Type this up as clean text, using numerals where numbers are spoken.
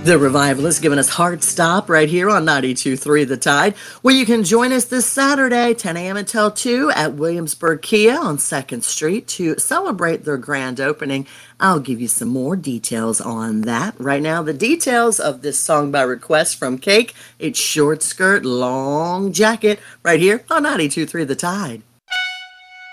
The Revival is giving us Hard Stop right here on 92.3 The Tide, where you can join us this Saturday, 10 a.m. until 2 at Williamsburg Kia on 2nd Street to celebrate their grand opening. I'll give you some more details on that. Right now, the details of this song by request from Cake. It's Short Skirt, Long Jacket right here on 92.3 The Tide.